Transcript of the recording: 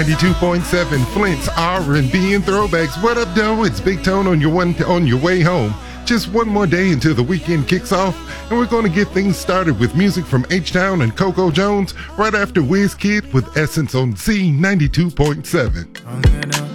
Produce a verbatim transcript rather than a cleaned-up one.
ninety-two point seven Flint's R and B and throwbacks. What up, though? It's Big Tone on your one on your way home. Just one more day until the weekend kicks off, and we're going to get things started with music from H-Town and Coco Jones right after Wizkid with Essence on Z ninety-two point seven.